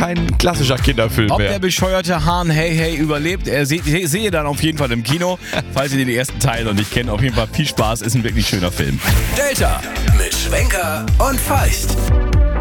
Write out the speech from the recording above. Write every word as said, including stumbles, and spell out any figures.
kein klassischer Kinderfilm Ob mehr. der bescheuerte Hahn Hey Hey überlebt, er seht, sehe dann auf jeden Fall im Kino. Falls ihr den ersten Teil noch nicht kennt, auf jeden Fall viel Spaß, ist ein wirklich schöner Film. Delta mit Schwenker und Feist.